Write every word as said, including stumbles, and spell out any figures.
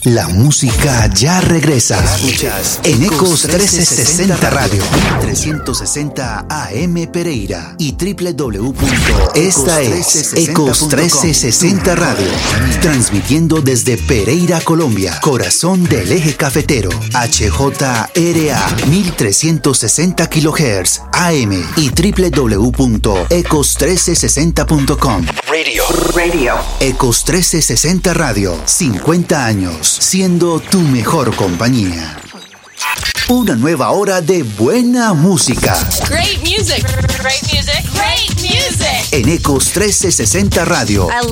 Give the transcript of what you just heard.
La música ya regresa. Escuchas en Ecos trescientos sesenta Radio, trescientos sesenta A M Pereira y doble u doble u doble u punto esta es Ecos trescientos sesenta Radio, transmitiendo desde Pereira, Colombia, corazón del eje cafetero, H J R A mil trescientos sesenta kilohertz A M y doble u doble u doble u punto ecos trescientos sesenta punto com. Radio. Radio. Ecos trescientos sesenta Radio, cincuenta años siendo tu mejor compañía. Una nueva hora de buena música. Great music. Great music. Great music. En Ecos trescientos sesenta Radio.